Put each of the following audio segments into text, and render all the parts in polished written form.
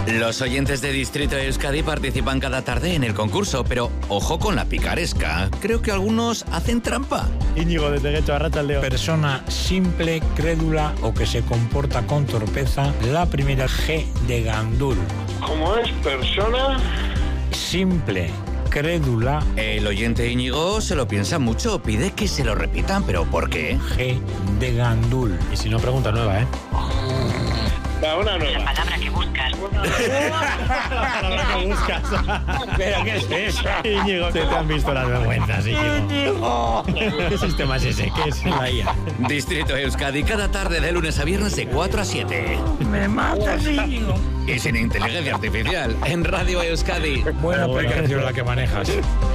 Los oyentes de Distrito Euskadi participan cada tarde en el concurso, pero ojo con la picaresca. Creo que algunos hacen trampa. Íñigo, desde Guecho, arrátsaleo. Persona simple, crédula o que se comporta con torpeza. La primera G de Gandul. ¿Cómo es? ¿Persona? Simple, crédula. El oyente Íñigo se lo piensa mucho, pide que se lo repitan, pero ¿por qué? G de Gandul. Y si no, pregunta nueva, ¿eh? Una nueva. La palabra que buscas. La palabra que buscas. ¿Pero qué es eso? Íñigo, se te han visto las vergüenzas, Íñigo. ¿Qué sistema es ese? ¿Qué es la IA? Distrito Euskadi cada tarde de lunes a viernes de 4 a 7. Me matas, Íñigo. Y sin inteligencia artificial, en Radio Euskadi. Buena aplicación la que manejas.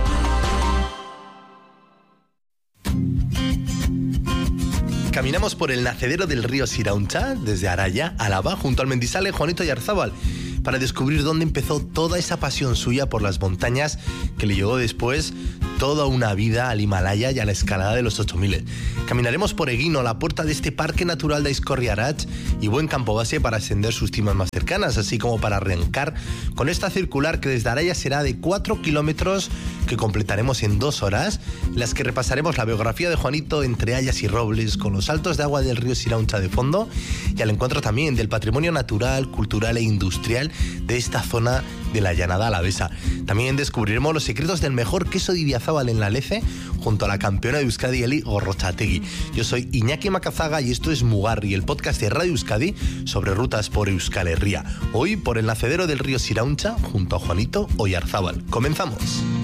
Caminamos por el nacedero del río Sirauncha, desde Araya, Álava, junto al Mendizale Juanito Oyarzábal, para descubrir dónde empezó toda esa pasión suya por las montañas que le llevó después toda una vida al Himalaya y a la escalada de los 8000. Caminaremos por Eguino, la puerta de este Parque Natural de Aizkorri-Arats y buen campo base para ascender sus cimas más cercanas, así como para arrancar con esta circular que desde Araya será de 4 kilómetros que completaremos en 2 horas, en las que repasaremos la biografía de Juanito entre hayas y robles, con los saltos de agua del río Sirauncha de fondo y al encuentro también del patrimonio natural, cultural e industrial de esta zona de la llanada alavesa. También descubriremos los secretos del mejor queso de Idiazábal en la Lece, junto a la campeona de Euskadi, Eli Gorrotxategi. Yo soy Iñaki Macazaga y esto es Mugarri, el podcast de Radio Euskadi sobre rutas por Euskal Herria. Hoy por el nacedero del río Sirauncha, junto a Juanito Oyarzábal. ¡Comenzamos!